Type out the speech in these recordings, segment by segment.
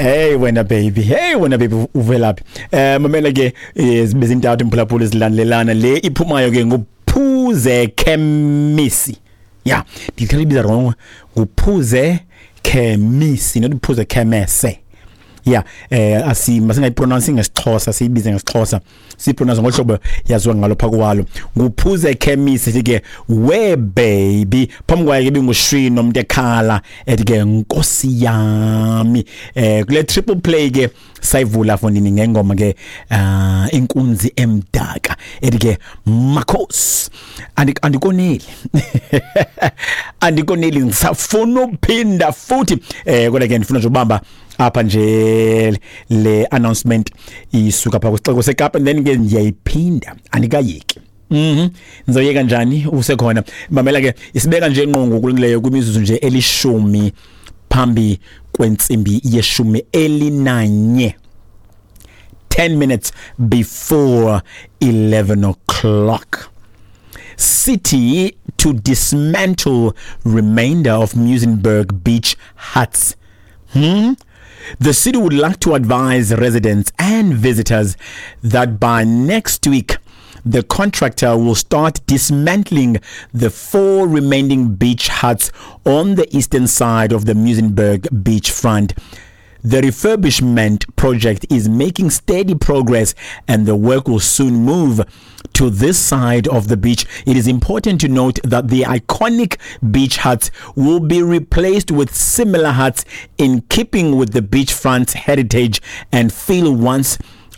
Hey wena baby uvelaphi mamela ke bezintathu imphulaphula ezilandelana le iphumayo ke nguphuze khemisi yeah dikhala ibiza wrong nguphuze khemisi not uphuze khemese yeah masingayi pronounce ngesixhosa siyibize ngesixhosa sipronounce ngohlobo yaziwa ngalo phakwalo nguphuze khemisi ke we baby phamukwaye ke bingushwi nomuntu ekhala ethi ke nkosi yami kule triple play ke sayivula fonini ngengoma ke inkunzi emdaka ethi ke Makhosi andikoneli andikoneli ngisafuna uphinda futhi kodwa ke ndifuna nje ubamba apha nje le announcement isuka pha kusixeko seKapa and then ke ngiyayiphinda anikayeki nizoyeka kanjani usekhona mamela ke isibeka nje enqongo kuleyo kwimizuzu nje elishumi phambi kwentsimbi yeshumi elinanye 10 minutes before 11 o'clock. City to dismantle remainder of Muizenberg beach huts. The city would like to advise residents and visitors that by next week, the contractor will start dismantling the 4 remaining beach huts on the eastern side of the Muizenberg beachfront. The refurbishment project is making steady progress and the work will soon move to this side of the beach. It is important to note that the iconic beach huts will be replaced with similar huts in keeping with the beachfront heritage and feel once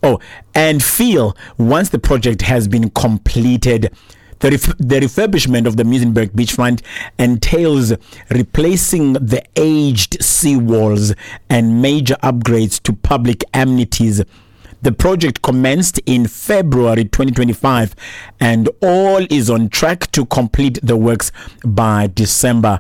the project has been completed. The refurbishment of the Muizenberg beachfront entails replacing the aged seawalls and major upgrades to public amenities. The project commenced in February 2025 and all is on track to complete the works by December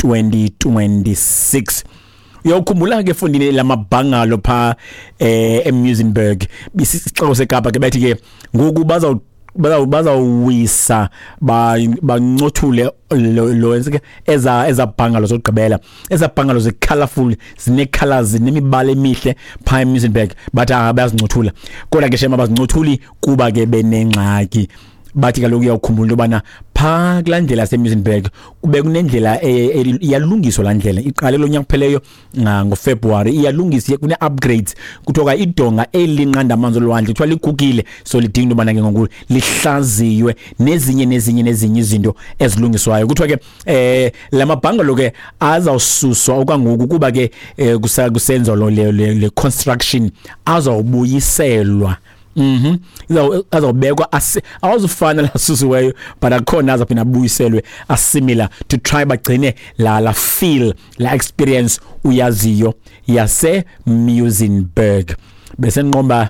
2026. Uyakhumbula ke fundini lamabhangalo pha eMuizenberg bisixeko seKapa ke bathi ke ngoku bazawisa bancothule lo ezabhangalo zokugqibela ezabhangalo ze-colorful zine-colors nemibala emihle pha eMuizenberg bathi bayazincothula kodwa ke shema bazincothuli kuba ke benengxaki bathi kaloku uyakhumbula ubana pha kulandlela yaseMuizenberg kube kunendlela iyalungiswa la ndlela iqale lo nyaka pheleyo ngoFebruary iyalungiswa kune upgrades kuthiwa idonga elinqanda amanzi olwandle kuthiwa ligugile so lidinga ubana ke ngoku lihlaziywe nezinye izinto ezilungiswayo kuthiwa ke lamabhangalo ke azawususwa okwangoku kuba ke kusenza le construction azawubuyiselwa azawubekwa awuzufana lasusiweyo but akhona azaphina abuyiselwe asimilar to try bagcine la feel la experience uyaziyo yase Muizenberg bese nqomba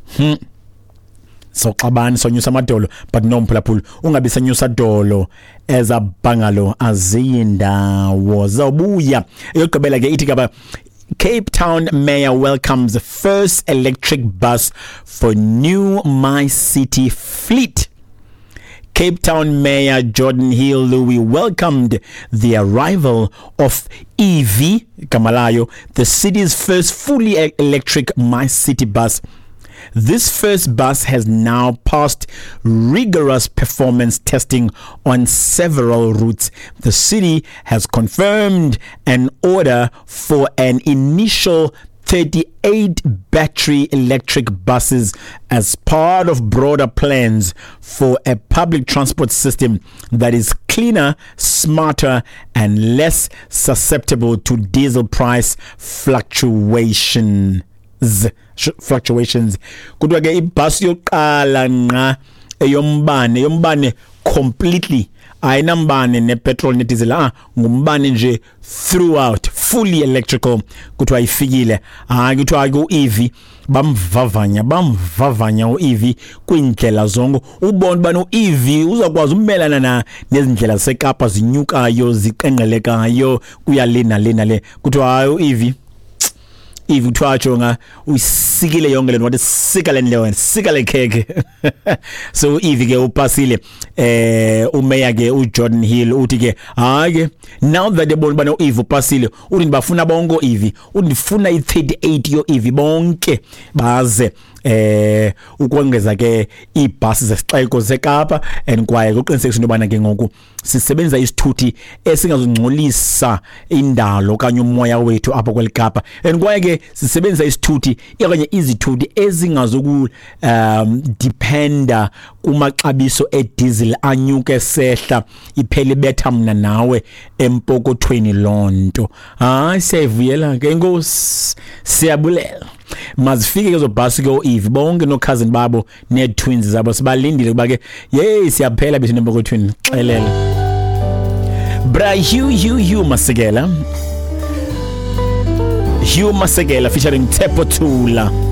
soxabani sonyusa amadolo but no mphulaphula ungabi senyusa dolo ezabhangalo aziyindawo zawubuya eyogqibela ke ithi kaba Cape Town Mayor welcomes first electric bus for new My City fleet. Cape Town Mayor Jordan Hill-Louis welcomed the arrival of EV Kamalayo, the city's first fully electric My City bus. This first bus has now passed rigorous performance testing on several routes. The city has confirmed an order for an initial 38 battery electric buses as part of broader plans for a public transport system that is cleaner, smarter, and less susceptible to diesel price fluctuations. Kuthiwa ke ibus yoqala nqa eyombane completely ayinambane nepetrol nediesel ngumbane nje throughout fully electrical kuthiwa ifikile kuthiwa ku EV bamvavanya uEV kwindlela zonke ubona bani uEV uzakwazi umelana nezindlela zeKapa zinyukayo ziqenqelekayo kuyalena le kuthiwa uEV Eve kuthiwa jonga usikile yonke lento wathi sika le ndlewe sika le cake so Eve ke upasile umeya ke uJordan Hill uthi ke hayi now that ebona bana uEve upasile uthi bafuna bonke Eve undifuna i38 yo Eve bonke baze ukwengeza ke ibhasi zesixeko seKapa and kwaye uqinisekisa into bana ke ngoku sisebenza isithuthi esingazungcolisa indalo kanye umoya wethu apha kwelikapa and kwaye ke sisebenza isithuthi okanye izithuthi ezingazoku dependa kumaxabiso ediesel anyuke sehla iphele betha mina nawe empokothweni lonto hayi siyavuyela ke inkosi siyabulela mazifike kezo bhasi ke uEve bonke no cousin babo ne twins zabo sibalindile kuba ke hey siyaphela bithi nempokothweni xelela bra Hugh Masekela featuring Tepo Thula.